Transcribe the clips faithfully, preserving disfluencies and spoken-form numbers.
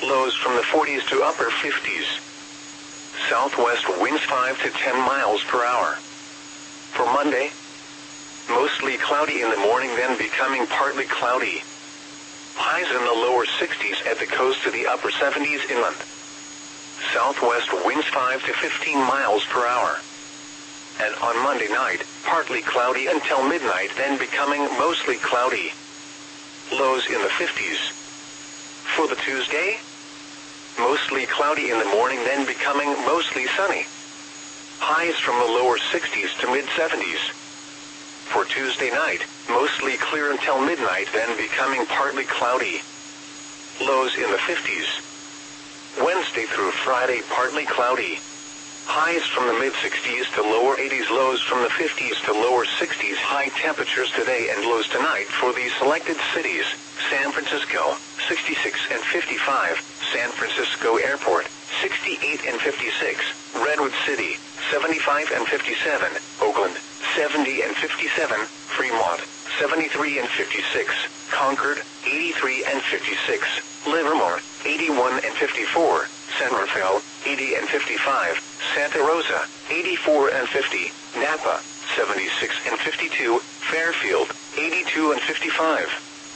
lows from the forties to upper fifties. Southwest winds five to ten miles per hour. For Monday, mostly cloudy in the morning, then becoming partly cloudy. Highs in the lower sixties at the coast to the upper seventies inland. Southwest winds five to fifteen miles per hour. And on Monday night, partly cloudy until midnight, then becoming mostly cloudy. Lows in the fifties. For the Tuesday, mostly cloudy in the morning, then becoming mostly sunny. Highs from the lower sixties to mid-seventies. For Tuesday night, mostly clear until midnight, then becoming partly cloudy. Lows in the fifties. Wednesday through Friday, partly cloudy. Highs from the mid-sixties to lower eighties, lows from the fifties to lower sixties. High temperatures today and lows tonight for these selected cities: San Francisco, sixty-six and fifty-five, San Francisco Airport, sixty-eight and fifty-six, Redwood City, seventy-five and fifty-seven, Oakland, seventy and fifty-seven, Fremont, seventy-three and fifty-six, Concord, eighty-three and fifty-six, Livermore, eighty-one and fifty-four, San Rafael, eighty and fifty-five, Santa Rosa, eighty-four and fifty, Napa, seventy-six and fifty-two, Fairfield, eighty-two and fifty-five.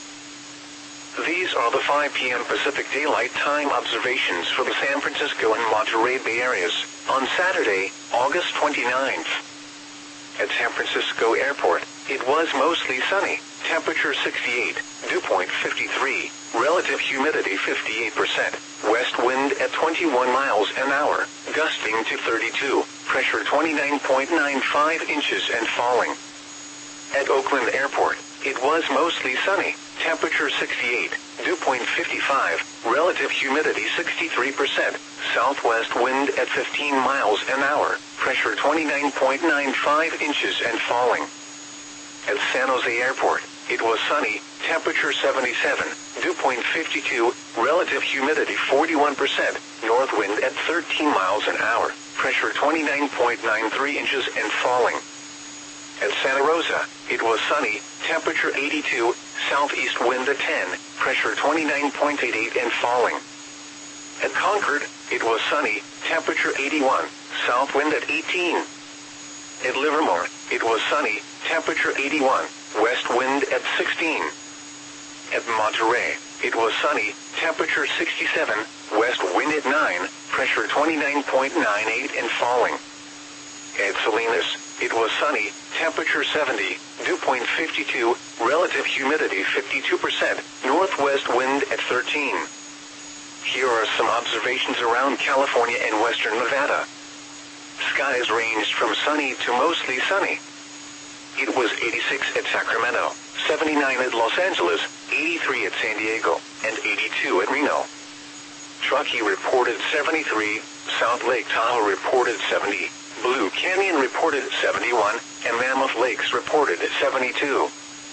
These are the five p m Pacific Daylight Time observations for the San Francisco and Monterey Bay areas on Saturday, August twenty-ninth. At San Francisco Airport, it was mostly sunny, temperature sixty-eight, dew point fifty-three, relative humidity fifty-eight percent, west wind at twenty-one miles an hour, gusting to thirty-two, pressure twenty-nine point nine five inches and falling. At Oakland Airport, it was mostly sunny, temperature sixty-eight, dew point fifty-five, relative humidity sixty-three percent, southwest wind at fifteen miles an hour, pressure twenty-nine point nine five inches and falling. At San Jose Airport, it was sunny, temperature seventy-seven, dew point fifty-two, relative humidity forty-one percent, north wind at thirteen miles an hour, pressure twenty-nine point nine three inches and falling. At Santa Rosa, it was sunny, temperature eighty-two, southeast wind at ten, pressure twenty-nine point eight eight and falling. At Concord, it was sunny, temperature eighty-one, south wind at eighteen. At Livermore, it was sunny, temperature eighty-one, west wind at sixteen. At Monterey, it was sunny, temperature sixty-seven, west wind at nine, pressure twenty-nine point nine eight and falling. At Salinas, it was sunny, temperature seventy, dew point fifty-two, relative humidity fifty-two percent, northwest wind at thirteen. Here are some observations around California and western Nevada. Skies ranged from sunny to mostly sunny. It was eighty-six at Sacramento, seventy-nine at Los Angeles, eighty-three at San Diego, and eighty-two at Reno. Truckee reported seventy-three, South Lake Tahoe reported seventy, Blue Canyon reported seventy-one, and Mammoth Lakes reported seventy-two.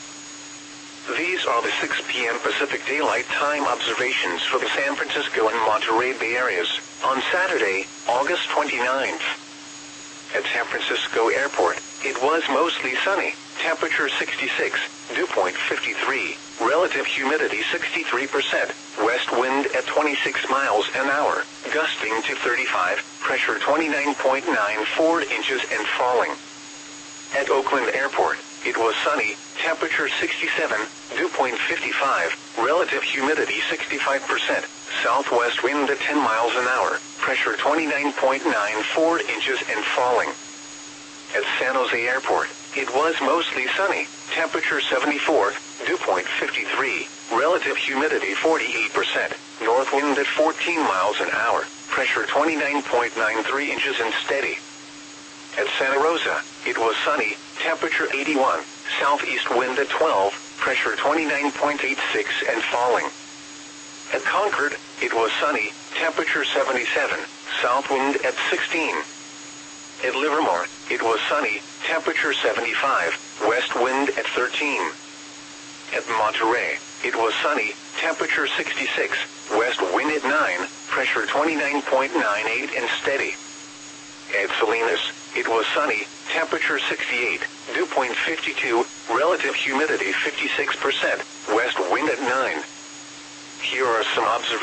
These are the six p m Pacific Daylight Time observations for the San Francisco and Monterey Bay areas on Saturday, August twenty-ninth. At San Francisco Airport, it was mostly sunny, temperature sixty-six, dew point fifty-three, relative humidity sixty-three percent, west wind at twenty-six miles an hour, gusting to thirty-five, pressure twenty-nine point nine four inches and falling. At Oakland Airport, it was sunny, temperature sixty-seven, dew point fifty-five, relative humidity sixty-five percent, southwest wind at ten miles an hour, pressure twenty-nine point nine four inches and falling. At San Jose Airport, it was mostly sunny, temperature seventy-four, dew point fifty-three, relative humidity forty-eight percent, north wind at fourteen miles an hour, pressure twenty-nine point nine three inches and steady. At Santa Rosa, it was sunny, temperature eighty-one, southeast wind at twelve, pressure twenty-nine point eight six and falling. At Concord, it was sunny, temperature seventy-seven, south wind at sixteen. At Livermore, it was sunny, temperature seventy-five, west wind at thirteen. At Monterey, it was sunny, temperature sixty-six, west wind at nine, pressure twenty-nine point nine eight and steady. At Salinas, it was sunny, temperature sixty-eight, dew point fifty-two, relative humidity fifty-six percent, west wind at nine. Here are some observations.